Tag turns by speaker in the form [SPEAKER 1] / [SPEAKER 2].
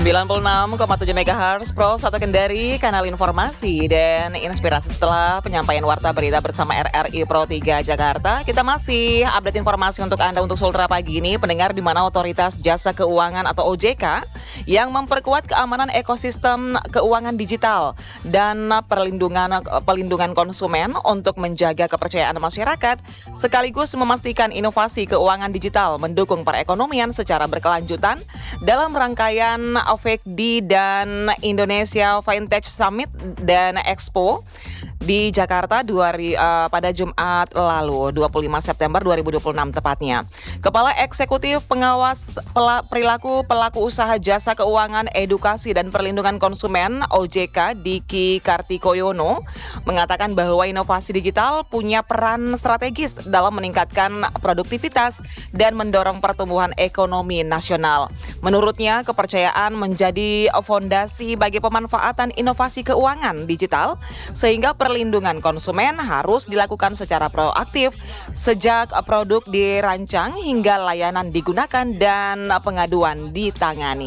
[SPEAKER 1] 96,7 MHz Pro 1 Kendari, kanal informasi dan inspirasi setelah penyampaian warta berita bersama RRI Pro 3 Jakarta. Kita masih update informasi untuk Anda untuk Sultra pagi ini, pendengar, di mana Otoritas Jasa Keuangan atau OJK yang memperkuat keamanan ekosistem keuangan digital dan pelindungan konsumen untuk menjaga kepercayaan masyarakat sekaligus memastikan inovasi keuangan digital mendukung perekonomian secara berkelanjutan dalam rangkaian OVECD dan Indonesia Fintech Summit dan Expo di Jakarta pada Jumat lalu, 25 September 2026 tepatnya. Kepala Eksekutif Pengawas Perilaku Pelaku Usaha Jasa Keuangan, Edukasi dan Perlindungan Konsumen OJK Diki Kartikoyono mengatakan bahwa inovasi digital punya peran strategis dalam meningkatkan produktivitas dan mendorong pertumbuhan ekonomi nasional. Menurutnya, kepercayaan menjadi fondasi bagi pemanfaatan inovasi keuangan digital sehingga perlindungan konsumen harus dilakukan secara proaktif sejak produk dirancang hingga layanan digunakan dan pengaduan ditangani.